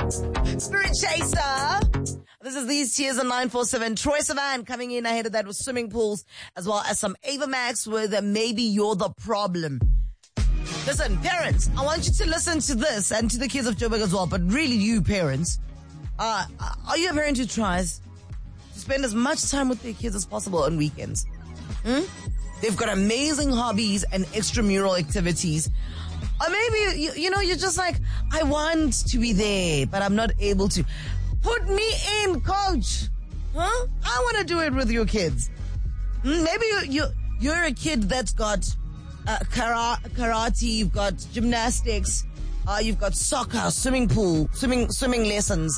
Spirit Chaser. This is These Tears on 947. Troy Sivan coming in ahead of that with swimming pools, as well as some Ava Max with Maybe You're the Problem. Listen, parents, I want you to listen to this and to the kids of Joburg as well, but really you parents. Are you a parent who tries to spend as much time with their kids as possible on weekends? They've got amazing hobbies and extramural activities. Or maybe, you're just like, I want to be there, but I'm not able to. Put me in, coach. Huh? I want to do it with your kids. Maybe you're a kid that's got karate, you've got gymnastics, you've got soccer, swimming pool, swimming lessons,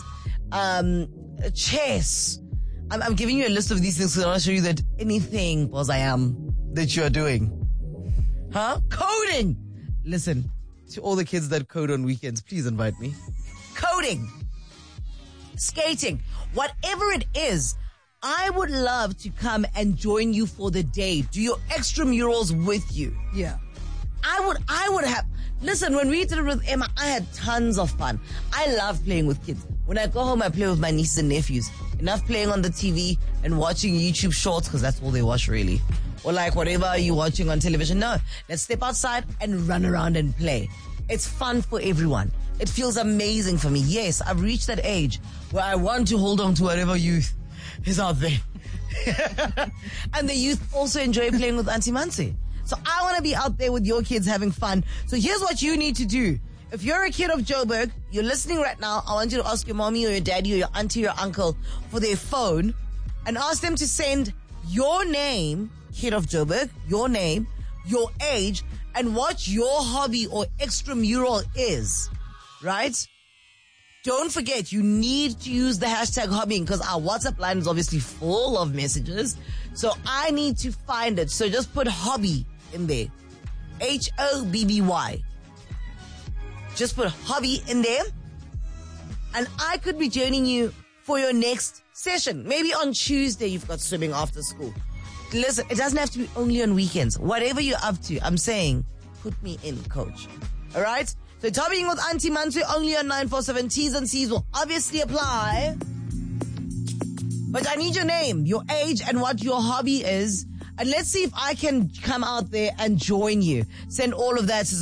chess. I'm giving you a list of these things because I want to show you that anything, boss, I am, that you're doing. Huh? Coding. Listen, to all the kids that code on weekends, please invite me. Coding. Skating. Whatever it is, I would love to come and join you for the day. Do your extramurals with you. Yeah. I would have. Listen, when we did it with Emma, I had tons of fun. I love playing with kids. When I go home, I play with my nieces and nephews. Enough playing on the TV and watching YouTube shorts, because that's all they watch really. Or like whatever you're watching on television. No, let's step outside and run around and play. It's fun for everyone. It feels amazing for me. Yes, I've reached that age where I want to hold on to whatever youth is out there. And the youth also enjoy playing with Auntie Mansi. So I want to be out there with your kids having fun. So here's what you need to do. If you're a kid of Joburg, you're listening right now, I want you to ask your mommy or your daddy or your auntie or your uncle for their phone and ask them to send your name, kid of Joburg, your name, your age, and what your hobby or extramural is, right? Don't forget, you need to use the hashtag hobbying because our WhatsApp line is obviously full of messages. So I need to find it. So just put hobby in there. HOBBY. Just put hobby in there. And I could be joining you for your next session. Maybe on Tuesday you've got swimming after school. Listen, it doesn't have to be only on weekends. Whatever you're up to, I'm saying, put me in, coach. All right? So topping with Auntie Mansu only on 947. T's and C's will obviously apply. But I need your name, your age, and what your hobby is. And let's see if I can come out there and join you. Send all of that to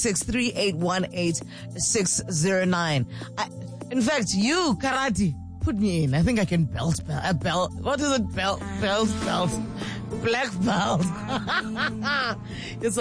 066-3818-609. In fact, you, karate, put me in. I think I can belt. What is it? Belt. Black belt. It's